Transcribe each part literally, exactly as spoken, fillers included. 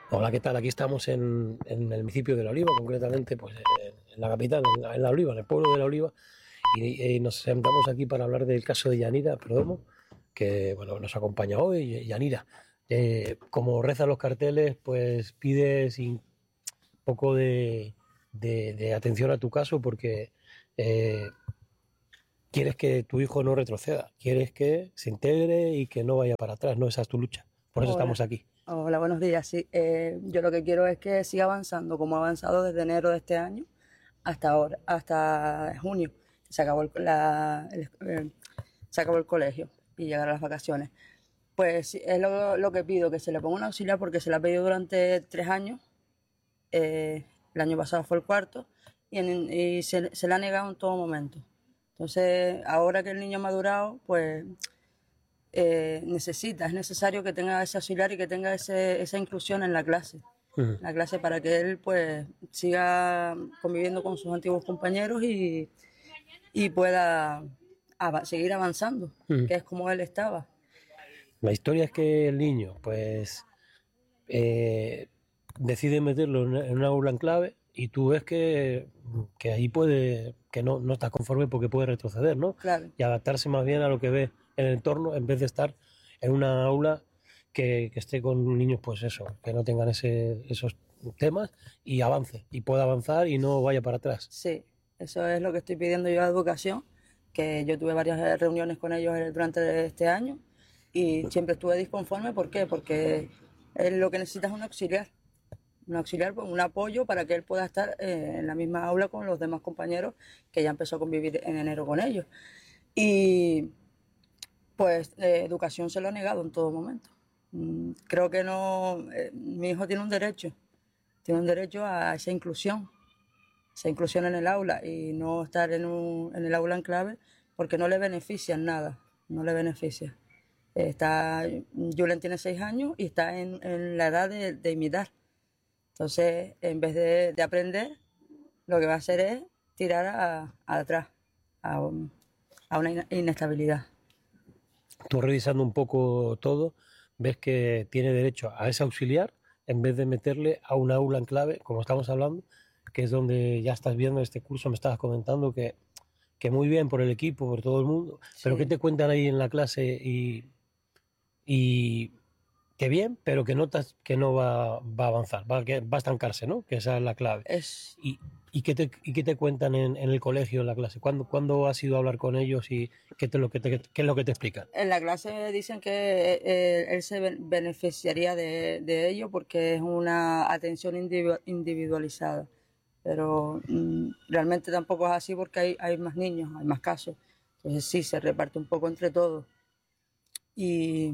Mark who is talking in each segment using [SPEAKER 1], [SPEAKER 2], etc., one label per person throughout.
[SPEAKER 1] Hola, ¿qué tal? Aquí estamos en, en el municipio de La Oliva, concretamente pues, en, en la capital, en la, en La Oliva, en el pueblo de La Oliva, y, y nos sentamos aquí para hablar del caso de Yanira Perdomo, que bueno, nos acompaña hoy. Yanira, eh, como rezan los carteles, pues pides un poco de, de, de atención a tu caso porque eh, quieres que tu hijo no retroceda, quieres que se integre y que no vaya para atrás, no, esa es tu lucha. Por eso estamos
[SPEAKER 2] Hola,
[SPEAKER 1] aquí.
[SPEAKER 2] hola, buenos días. Sí, eh, yo lo que quiero es que siga avanzando como ha avanzado desde enero de este año hasta ahora, hasta junio. Se acabó el, la- el- eh, se acabó el colegio y llegaron las vacaciones. Pues sí, es lo, lo que pido, que se le ponga un auxiliar porque se le ha pedido durante tres años. eh, el año pasado fue el cuarto y, en- y se, se le ha negado en todo momento. Entonces, ahora que el niño ha madurado, pues eh, necesita, es necesario que tenga ese auxiliar y que tenga ese, esa inclusión en la clase,
[SPEAKER 1] Uh-huh.
[SPEAKER 2] la clase para que él pues siga conviviendo con sus antiguos compañeros y, y pueda ava- seguir avanzando,
[SPEAKER 1] Uh-huh.
[SPEAKER 2] que es como él estaba.
[SPEAKER 1] La historia es que el niño, pues, eh, decide meterlo en, en una aula en clave y tú ves que, que ahí puede, que no, no estás conforme porque puede retroceder, ¿no?
[SPEAKER 2] Claro,
[SPEAKER 1] Y adaptarse más bien a lo que ve en el entorno en vez de estar en una aula que, que esté con niños, pues eso, que no tengan ese, esos temas y avance, y pueda avanzar y no vaya para atrás.
[SPEAKER 2] sí, eso es lo que estoy pidiendo yo a educación, que yo tuve varias reuniones con ellos durante este año y siempre estuve disconforme. ¿Por qué? Porque él lo que necesita es un auxiliar. Un auxiliar, pues, un apoyo para que él pueda estar eh, en la misma aula con los demás compañeros que ya empezó a convivir en enero con ellos. Y pues eh, educación se lo ha negado en todo momento. Mm, creo que no, eh, mi hijo tiene un derecho, tiene un derecho a esa inclusión, esa inclusión en el aula y no estar en, un, en el aula en clave porque no le beneficia en nada, no le beneficia. Eh, está, Julen tiene seis años y está en, en la edad de, de imitar. Entonces, en vez de, de aprender, lo que va a hacer es tirar a, a atrás, a, un- a una inestabilidad.
[SPEAKER 1] Tú revisando un poco todo, ves que tiene derecho a ese auxiliar en vez de meterle a un aula en clave, como estamos hablando, que es donde ya estás viendo este curso, me estabas comentando que, que muy bien por el equipo, por todo el mundo, pero ¿qué
[SPEAKER 2] Sí,
[SPEAKER 1] te cuentan ahí en la clase? Y, y que bien, pero que notas que no va, va a avanzar, va, que va a estancarse, ¿no? Que esa es la clave.
[SPEAKER 2] es,
[SPEAKER 1] ¿Y, y, qué, te, y qué te cuentan en, en el colegio, en la clase? ¿Cuándo, ¿Cuándo has ido a hablar con ellos y qué, te, lo que te, qué es lo que te explican?
[SPEAKER 2] en la clase dicen que eh, él se ben- beneficiaría de, de ello porque es una atención individu- individualizada. Pero mm, realmente tampoco es así porque hay, hay más niños, hay más casos. Entonces sí, se reparte un poco entre todos. Y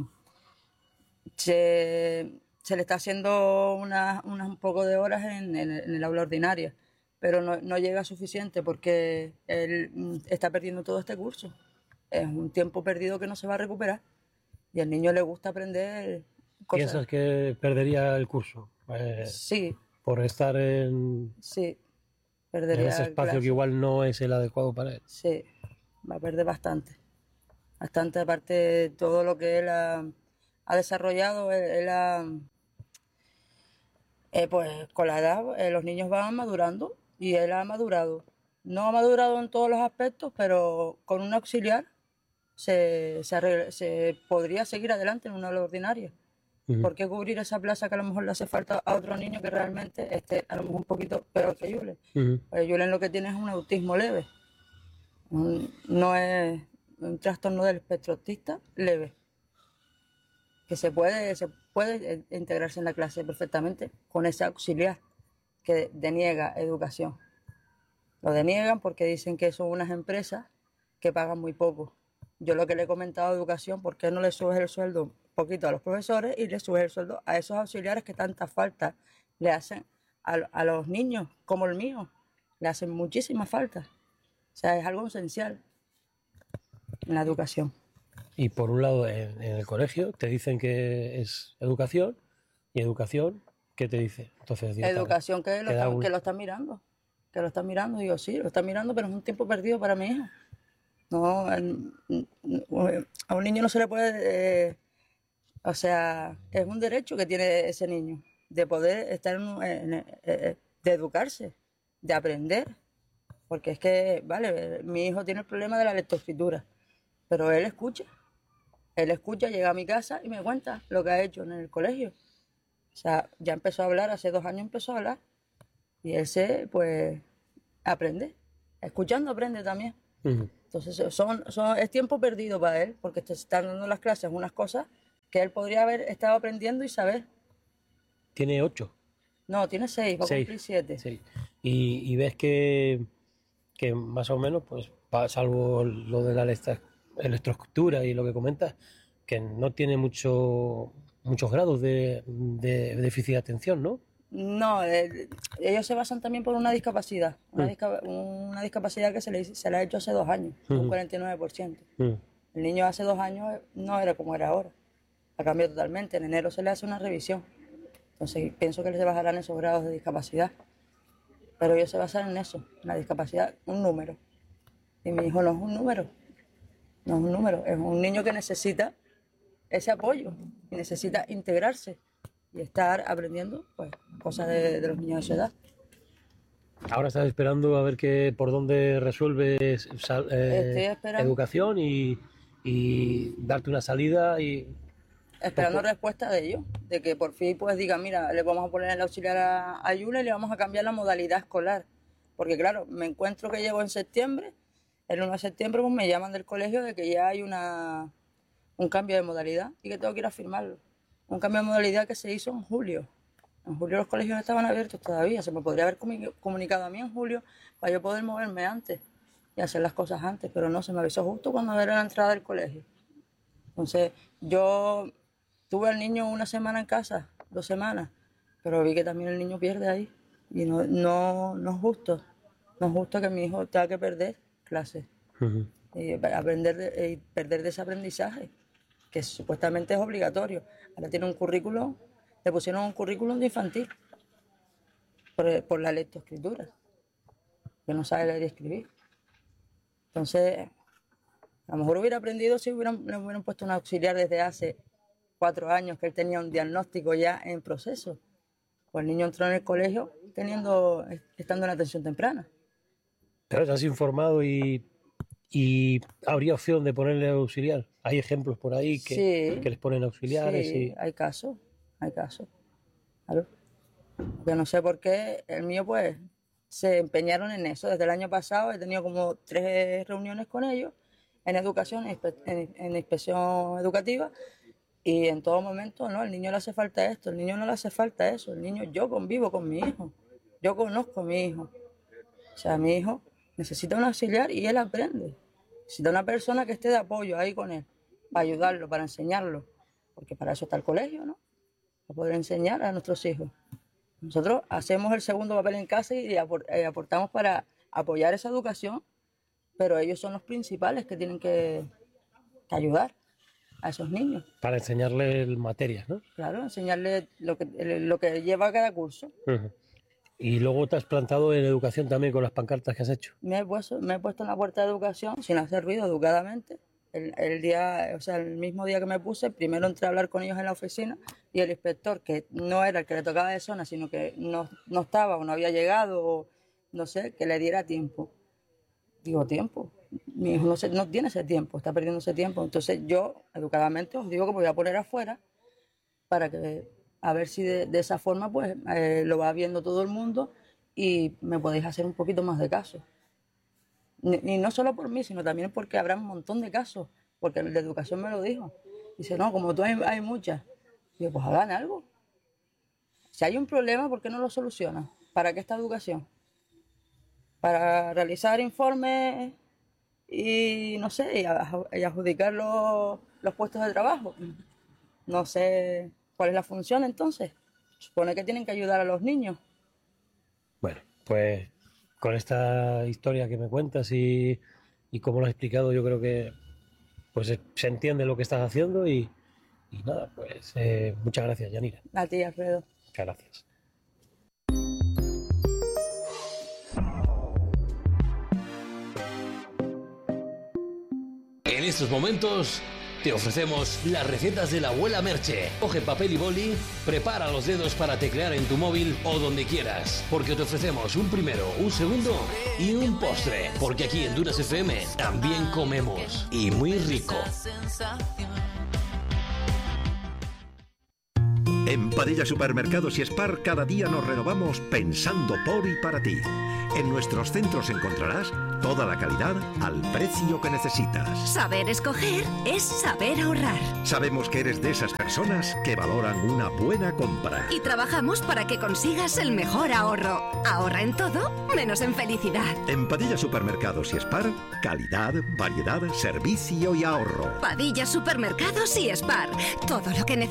[SPEAKER 2] se, se le está haciendo unas, unas un poco de horas en, en, en el aula ordinaria, pero no, no llega suficiente porque él mm, está perdiendo todo este curso. Es un tiempo perdido que no se va a recuperar y al niño le gusta aprender cosas.
[SPEAKER 1] ¿Piensas que perdería el curso eh,
[SPEAKER 2] Sí,
[SPEAKER 1] por estar en,
[SPEAKER 2] sí,
[SPEAKER 1] en ese
[SPEAKER 2] perdería
[SPEAKER 1] espacio que
[SPEAKER 2] clases.
[SPEAKER 1] igual no es el adecuado para él?
[SPEAKER 2] Sí, va a perder bastante. Bastante, aparte de todo lo que él ha, ha desarrollado, él, él ha, Eh, pues con la edad eh, los niños van madurando y él ha madurado. No ha madurado en todos los aspectos, pero con un auxiliar se, se, arregla- se podría seguir adelante en una aula ordinaria.
[SPEAKER 1] Uh -huh.
[SPEAKER 2] ¿Por qué cubrir esa plaza que a lo mejor le hace falta a otro niño que realmente esté a lo mejor un poquito peor que Julen?
[SPEAKER 1] Uh -huh.
[SPEAKER 2] Pues Julen lo que tiene es un autismo leve, un- no es un trastorno del espectro autista leve, que se puede, se puede eh, integrarse en la clase perfectamente con ese auxiliar que deniega educación. Lo deniegan porque dicen que son unas empresas que pagan muy poco. Yo lo que le he comentado a educación, ¿por qué no le subes el sueldo un poquito a los profesores y le subes el sueldo a esos auxiliares que tanta falta le hacen a, a los niños como el mío? Le hacen muchísima falta. O sea, es algo esencial en la educación.
[SPEAKER 1] Y por un lado, en, en el colegio te dicen que es educación, y educación, ¿qué te dice? Entonces directamente
[SPEAKER 2] Educación que lo,
[SPEAKER 1] te da
[SPEAKER 2] está,
[SPEAKER 1] un...
[SPEAKER 2] que lo está mirando, que lo está mirando. Digo, sí, lo está mirando, pero es un tiempo perdido para mi hija. No, el- a un niño no se le puede, eh, o sea, es un derecho que tiene ese niño de poder estar, en, en, en, de educarse, de aprender. Porque es que, vale, mi hijo tiene el problema de la lectoescritura, pero él escucha. Él escucha, llega a mi casa y me cuenta lo que ha hecho en el colegio. O sea, ya empezó a hablar, hace dos años empezó a hablar. Y él se, pues, aprende. Escuchando aprende también. Uh-huh. Entonces, son, son, es tiempo perdido para él, porque te están dando las clases unas cosas que él podría haber estado aprendiendo y saber.
[SPEAKER 1] ¿Tiene ocho?
[SPEAKER 2] No, tiene seis, va a cumplir siete.
[SPEAKER 1] Seis. Y, y ves que, que más o menos, pues, salvo lo de la electroescritura y lo que comentas, que no tiene mucho, muchos grados de, de, de déficit de atención, ¿no?
[SPEAKER 2] No, eh, ellos se basan también por una discapacidad, una, mm. disca, una discapacidad que se le, se le ha hecho hace dos años, mm. un cuarenta y nueve por ciento. Mm. El niño hace dos años no era como era ahora, ha cambiado totalmente. En enero se le hace una revisión, entonces pienso que les bajarán esos grados de discapacidad, pero ellos se basan en eso, en la discapacidad, un número. Y mi hijo no es un número, no es un número, es un niño que necesita ese apoyo y necesita integrarse y estar aprendiendo, pues, cosas de, de los niños de su edad.
[SPEAKER 1] Ahora estás esperando a ver qué, por dónde resuelves eh, educación y, y darte una salida y...
[SPEAKER 2] Esperando poco. Respuesta de ellos, de que por fin pues digan, mira, le vamos a poner el auxiliar a, a Yula y le vamos a cambiar la modalidad escolar. Porque claro, me encuentro que llego en septiembre, el uno de septiembre pues me llaman del colegio de que ya hay una, un cambio de modalidad y que tengo que ir a firmarlo. Un cambio de modalidad que se hizo en julio. En julio los colegios estaban abiertos todavía. Se me podría haber comunicado a mí en julio para yo poder moverme antes y hacer las cosas antes, pero no, se me avisó justo cuando era la entrada del colegio. Entonces, yo tuve al niño una semana en casa, dos semanas, pero vi que también el niño pierde ahí. Y no, no, no es justo. No es justo que mi hijo tenga que perder clases. Uh-huh. Y aprender de, y perder de ese aprendizaje, que supuestamente es obligatorio. Ahora tiene un currículum, le pusieron un currículum de infantil por, por la lectoescritura, que no sabe leer y escribir. Entonces, a lo mejor hubiera aprendido si hubieran, le hubieran puesto un auxiliar desde hace cuatro años, que él tenía un diagnóstico ya en proceso. Pues el niño entró en el colegio teniendo, estando en atención temprana.
[SPEAKER 1] Pero te has informado y... ¿Y habría opción de ponerle auxiliar? Hay ejemplos por ahí que, sí, que les ponen auxiliares.
[SPEAKER 2] Sí, y... hay casos, hay casos. Claro. Yo no sé por qué el mío, pues, se empeñaron en eso. Desde el año pasado he tenido como tres reuniones con ellos en educación, en, en, en inspección educativa, y en todo momento, no, el niño le hace falta esto, el niño no le hace falta eso. El niño, yo convivo con mi hijo, yo conozco a mi hijo. O sea, mi hijo necesita un auxiliar y él aprende. Necesita una persona que esté de apoyo ahí con él, para ayudarlo, para enseñarlo, porque para eso está el colegio, ¿no? Para poder enseñar a nuestros hijos. Nosotros hacemos el segundo papel en casa y aportamos para apoyar esa educación, pero ellos son los principales que tienen que, que ayudar a esos niños.
[SPEAKER 1] Para enseñarles materias, ¿no?
[SPEAKER 2] Claro, enseñarles lo que, lo que lleva cada curso.
[SPEAKER 1] Uh-huh. Y luego te has plantado en educación también con las pancartas que has hecho.
[SPEAKER 2] Me he puesto, me he puesto en la puerta de educación sin hacer ruido, educadamente. El, el día, o sea, el mismo día que me puse, primero entré a hablar con ellos en la oficina y el inspector, que no era el que le tocaba de zona, sino que no, no estaba o no había llegado, o no sé, que le diera tiempo. Digo, ¿tiempo? Mi hijo no, se, no tiene ese tiempo, está perdiendo ese tiempo. Entonces yo, educadamente, os digo que me voy a poner afuera para que... a ver si de, de esa forma pues eh, lo va viendo todo el mundo y me podéis hacer un poquito más de caso. Y no solo por mí, sino también porque habrá un montón de casos, porque el de educación me lo dijo. Dice, no, como tú hay, hay muchas. Digo, pues hagan algo. Si hay un problema, ¿por qué no lo solucionan? ¿Para qué esta educación? ¿Para realizar informes y, no sé, y, y adjudicar los, los puestos de trabajo? No sé... ¿Cuál es la función entonces? Supone que tienen que ayudar a los niños.
[SPEAKER 1] Bueno, pues con esta historia que me cuentas y, y como lo has explicado, yo creo que pues se entiende lo que estás haciendo y, y nada, pues eh, muchas gracias, Yanira.
[SPEAKER 2] A ti, Alfredo.
[SPEAKER 1] Muchas gracias.
[SPEAKER 3] En estos momentos te ofrecemos las recetas de la abuela Merche. Coge papel y boli, prepara los dedos para teclear en tu móvil o donde quieras, porque te ofrecemos un primero, un segundo y un postre, porque aquí en Dunas F M también comemos, y muy rico.
[SPEAKER 4] En Padilla Supermercados y Spar cada día nos renovamos pensando por y para ti. En nuestros centros encontrarás toda la calidad al precio que necesitas.
[SPEAKER 5] Saber escoger es saber ahorrar.
[SPEAKER 4] Sabemos que eres de esas personas que valoran una buena compra.
[SPEAKER 5] Y trabajamos para que consigas el mejor ahorro. Ahorra en todo, menos en felicidad.
[SPEAKER 4] En Padilla Supermercados y Spar, calidad, variedad, servicio y ahorro.
[SPEAKER 5] Padilla Supermercados y Spar. Todo lo que necesitas.